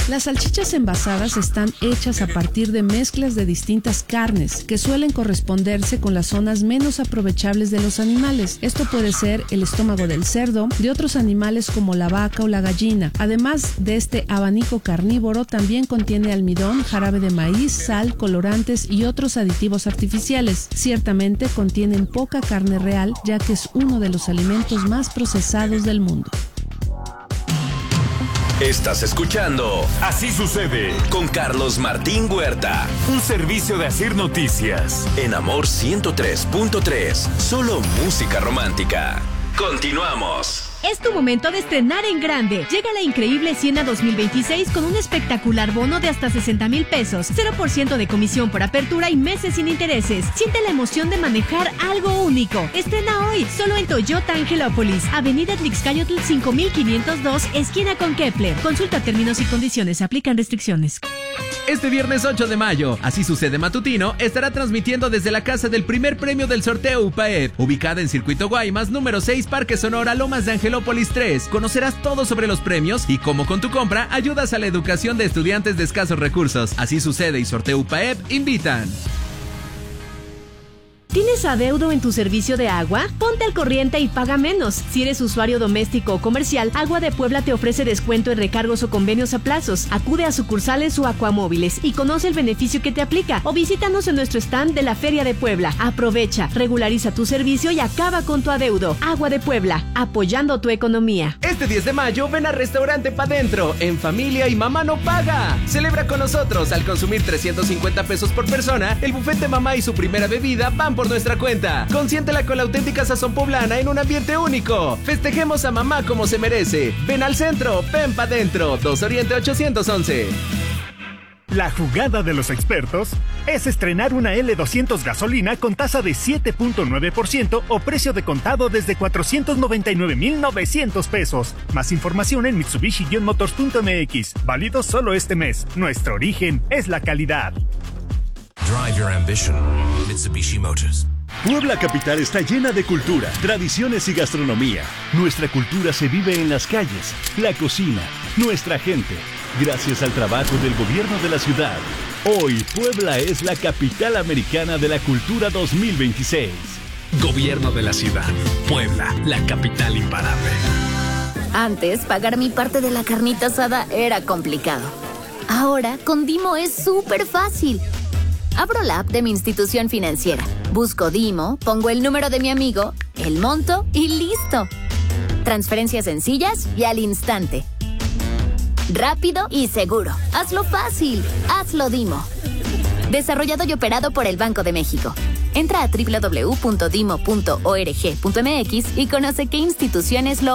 Las salchichas envasadas están hechas a partir de mezclas de distintas carnes que suelen corresponderse con las zonas menos aprovechables de los animales. Esto puede ser el estómago del cerdo, de otros animales como la vaca o la gallina. Además de este abanico carnívoro, también contiene almidón, jarabe de maíz, sal, colorantes y otros aditivos artificiales. Ciertamente contienen poca carne real, ya que es uno de los alimentos más procesados del mundo. Estás escuchando Así sucede con Carlos Martín Huerta. Un servicio de Asir Noticias. En Amor 103.3. Solo música romántica. Continuamos. Es tu momento de estrenar en grande. Llega la increíble Siena 2026 con un espectacular bono de hasta 60,000 pesos, 0% de comisión por apertura y meses sin intereses. Siente la emoción de manejar algo único. Estrena hoy, solo en Toyota Angelópolis, Avenida Tlixcayotl 5502, esquina con Kepler. Consulta términos y condiciones, aplican restricciones. Este viernes 8 de mayo, Así Sucede Matutino, estará transmitiendo desde la casa del primer premio del sorteo UPAED, ubicada en Circuito Guaymas, número 6, Parque Sonora, Lomas de Angelópolis 3. Conocerás todo sobre los premios y cómo con tu compra ayudas a la educación de estudiantes de escasos recursos. Así Sucede y Sorteo UPAED invitan. ¿Tienes adeudo en tu servicio de agua? Ponte al corriente y paga menos. Si eres usuario doméstico o comercial, Agua de Puebla te ofrece descuento en recargos o convenios a plazos. Acude a sucursales o acuamóviles y conoce el beneficio que te aplica. O visítanos en nuestro stand de la Feria de Puebla. Aprovecha, regulariza tu servicio y acaba con tu adeudo. Agua de Puebla, apoyando tu economía. Este 10 de mayo ven al restaurante Pa' Dentro, en familia y mamá no paga. Celebra con nosotros. Al consumir 350 pesos por persona, el buffet de mamá y su primera bebida van por nuestra cuenta. Consiéntela con la auténtica sazón poblana en un ambiente único. Festejemos a mamá como se merece. Ven al centro, ven Pa' Dentro. 2 Oriente 811. La jugada de los expertos es estrenar una L200 gasolina con tasa de 7.9% o precio de contado desde 499,900 pesos. Más información en Mitsubishi-motors.mx. Válido solo este mes. Nuestro origen es la calidad. Drive your ambition. Mitsubishi Motors. Puebla Capital está llena de cultura, tradiciones y gastronomía. Nuestra cultura se vive en las calles, la cocina, nuestra gente. Gracias al trabajo del gobierno de la ciudad, hoy Puebla es la capital americana de la cultura 2026. Gobierno de la ciudad. Puebla, la capital imparable. Antes, pagar mi parte de la carnita asada era complicado. Ahora, con Dimo es súper fácil. Abro la app de mi institución financiera, busco Dimo, pongo el número de mi amigo, el monto y listo. Transferencias sencillas y al instante. Rápido y seguro. Hazlo fácil. Hazlo Dimo. Desarrollado y operado por el Banco de México. Entra a www.dimo.org.mx y conoce qué instituciones lo